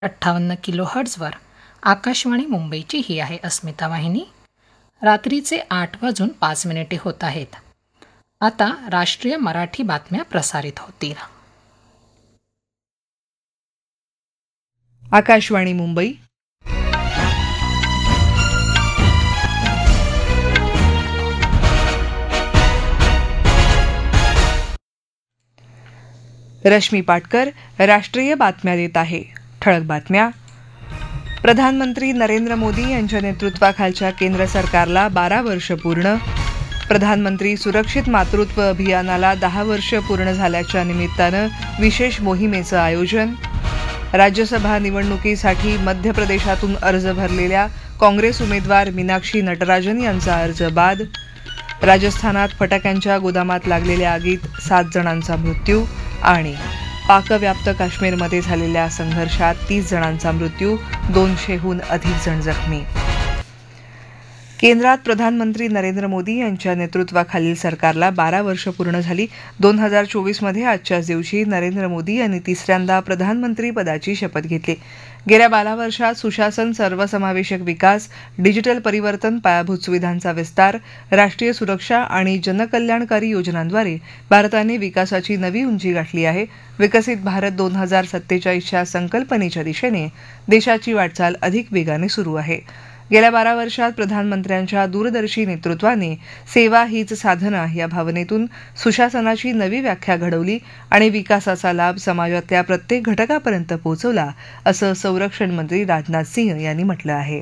58 किलोहर्ट्झवर आकाशवाणी मुंबईची ही आहे अस्मिता वाहिनी. रात्रीचे 8:05 होत आहेत. आता राष्ट्रीय मराठी बातम्या प्रसारित होतील. आकाशवाणी मुंबई. रश्मी पाटकर राष्ट्रीय बातम्या देत आहे. ठळक बातम्या. प्रधानमंत्री नरेंद्र मोदी यांच्या नेतृत्वाखालच्या केंद्र सरकारला 12 वर्ष पूर्ण. प्रधानमंत्री सुरक्षित मातृत्व अभियानाला 10 वर्ष पूर्ण झाल्याच्या निमित्तानं विशेष मोहिमेचं आयोजन. राज्यसभा निवडणुकीसाठी मध्य प्रदेशातून अर्ज भरलेल्या काँग्रेस उमेदवार मीनाक्षी नटराजन यांचा अर्ज बाद. राजस्थानात फटाक्यांच्या गोदामात लागलेल्या आगीत 7 जणांचा मृत्यू. आणि पाकव्याप्त काश्मीरमध्ये झालेल्या संघर्षात 30 जणांचा मृत्यू, 200हून अधिक जण जखमी. केंद्रात प्रधानमंत्री नरेंद्र मोदी यांच्या नेतृत्वाखालील सरकारला 12 वर्ष पूर्ण झाली. 2024मध्ये आजच्याच दिवशी नरेंद्र मोदी यांनी तिसऱ्यांदा प्रधानमंत्री पदाची शपथ घेतली. गेल्या 12 वर्षात सुशासन, सर्वसमावेशक विकास, डिजिटल परिवर्तन, पायाभूत सुविधांचा विस्तार, राष्ट्रीय सुरक्षा आणि जनकल्याणकारी योजनांद्वारे भारताने विकासाची नवी उंची गाठली आहे. विकसित भारत 2047च्या संकल्पनेच्या दिशेने देशाची वाटचाल अधिक वेगाने सुरू आहे. गेल्या 12 वर्षात प्रधानमंत्र्यांच्या दूरदर्शी नेतृत्वाने सेवा हीच साधना या भावनेतून सुशासनाची नवी व्याख्या घडवली आणि विकासाचा लाभ समाजातल्या प्रत्येक घटकापर्यंत पोहोचवला, असं संरक्षण मंत्री राजनाथ सिंह यांनी म्हटलं आहे.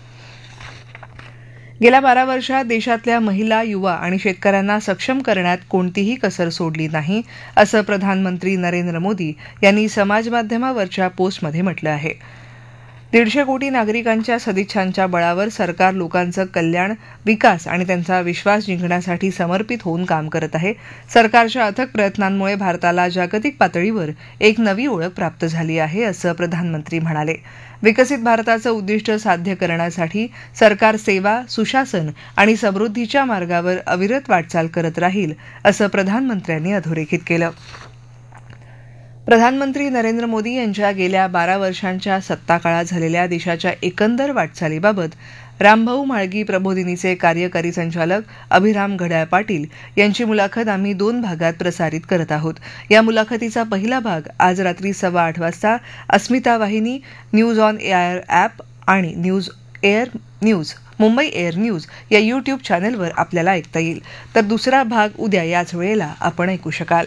गेल्या 12 वर्षात देशातल्या महिला, युवा आणि शेतकऱ्यांना सक्षम करण्यात कोणतीही कसर सोडली नाही, असं प्रधानमंत्री नरेंद्र मोदी यांनी समाजमाध्यमावरच्या पोस्टमध्ये म्हटलं आहे. 150 कोटी नागरिकांच्या सदिच्छांच्या बळावर सरकार लोकांचं कल्याण, विकास आणि त्यांचा विश्वास जिंकण्यासाठी समर्पित होऊन काम करत आहे. सरकारच्या अथक प्रयत्नांमुळे भारताला जागतिक पातळीवर एक नवी ओळख प्राप्त झाली आहे, असं प्रधानमंत्री म्हणाले. विकसित भारताचं उद्दिष्ट साध्य करण्यासाठी सरकार सेवा, सुशासन आणि समृद्धीच्या मार्गावर अविरत वाटचाल करत राहील, असं प्रधानमंत्र्यांनी अधोरेखित केलं. प्रधानमंत्री नरेंद्र मोदी यांच्या गेल्या 12 वर्षांच्या सत्ताकाळात झालेल्या देशाच्या एकंदर वाटचालीबाबत रामभाऊ म्हाळगी प्रबोधिनीचे कार्यकारी संचालक अभिराम घड्याळ पाटील यांची मुलाखत आम्ही 2 भागात प्रसारित करत आहोत. या मुलाखतीचा पहिला भाग आज रात्री 8:15 वाजता अस्मिता वाहिनी, न्यूज ऑन एआयआर ॲप आणि मुंबई एअर न्यूज या यूट्यूब चॅनेलवर आपल्याला ऐकता येईल. तर दुसरा भाग उद्या याच वेळेला आपण ऐकू शकाल.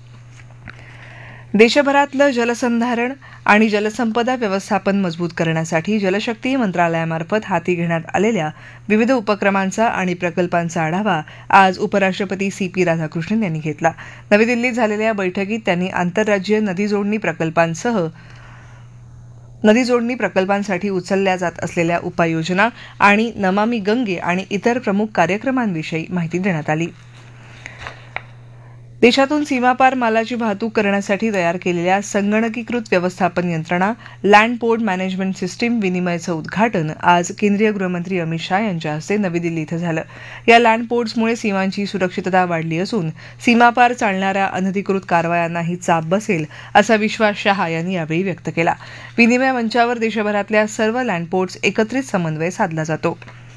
देशभरातलं जलसंधारण आणि जलसंपदा व्यवस्थापन मजबूत करण्यासाठी जलशक्ती मंत्रालयामार्फत हाती घेण्यात आलेल्या विविध उपक्रमांचा आणि प्रकल्पांचा आढावा आज उपराष्ट्रपती CP राधाकृष्णन यांनी घेतला. नवी दिल्लीत झालेल्या बैठकीत त्यांनी आंतरराज्यीय नदी जोडणी प्रकल्पांसाठी उचलल्या जात असलेल्या उपाययोजना आणि नमामि गंगे आणि इतर प्रमुख कार्यक्रमांविषयी माहिती देण्यात आली. देशातून सीमापार मालाची वाहतूक करण्यासाठी तयार केलेल्या संगणकीकृत व्यवस्थापन यंत्रणा लँड पोर्ट मॅनेजमेंट सिस्टीम विनिमयचं उद्घाटन आज केंद्रीय गृहमंत्री अमित शाह यांच्या हस्ते नवी दिल्ली इथं झालं. या लँड पोर्ट्समुळे सीमांची सुरक्षितता वाढली असून सीमापार चालणाऱ्या अनधिकृत कारवायांनाही चाप बसेल, असा विश्वास शाह यांनी यावेळी व्यक्त केला. विनिमय मंचावर देशभरातल्या सर्व लँड पोर्ट्स एकत्रित समन्वय साधला जातो.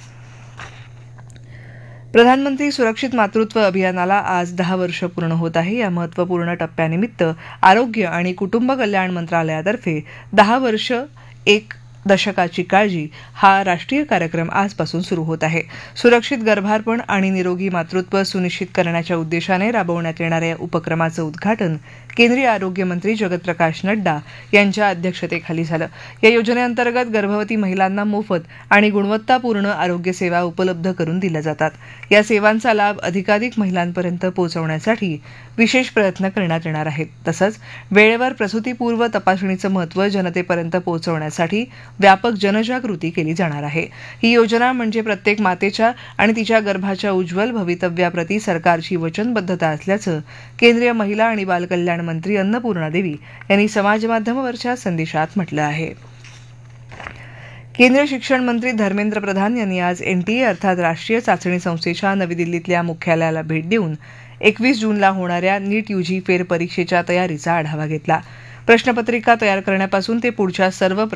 प्रधानमंत्री सुरक्षित मातृत्व अभियानाला आज 10 वर्ष पूर्ण होत आहे. या महत्त्वपूर्ण टप्प्यानिमित्त आरोग्य आणि कुटुंब कल्याण मंत्रालयातर्फे 10 वर्ष 1 दशकाची काळजी हा राष्ट्रीय कार्यक्रम आजपासून सुरू होत आहे. सुरक्षित गर्भारपण आणि निरोगी मातृत्व सुनिश्चित करण्याच्या उद्देशाने राबवण्यात येणाऱ्या या उपक्रमाचं उद्घाटन केंद्रीय आरोग्य मंत्री जगत प्रकाश नड्डा यांच्या अध्यक्षतेखाली झालं. या योजनेअंतर्गत गर्भवती महिलांना मोफत आणि गुणवत्तापूर्ण आरोग्य सेवा उपलब्ध करून दिल्या जातात. या सेवांचा लाभ अधिकाधिक महिलांपर्यंत पोहोचवण्यासाठी विशेष प्रयत्न करण्यात येणार आहेत. तसंच वेळेवर प्रसूतीपूर्व तपासणीचं महत्त्व जनतेपर्यंत पोहोचवण्यासाठी व्यापक जनजागृती केली जाणार आहे. ही योजना म्हणजे प्रत्येक मातेच्या आणि तिच्या गर्भाच्या उज्ज्वल भवितव्याप्रती सरकारची वचनबद्धता असल्याचं केंद्रीय महिला आणि बालकल्याण मंत्री अन्नपूर्णा देवी यांनी समाजमाध्यमावरच्या संदेशात म्हटलं आहे. केंद्रीय शिक्षण मंत्री धर्मेंद्र प्रधान यांनी आज NTA अर्थात राष्ट्रीय चाचणी संस्थेच्या नवी दिल्लीतल्या मुख्यालयाला भेट देऊन 21 जूनला होणाऱ्या नीट UG फेरपरीक्षेच्या तयारीचा आढावा घेतला. प्रश्नपत्रिका तयार करण्यापासून ते पुढच्या सर्व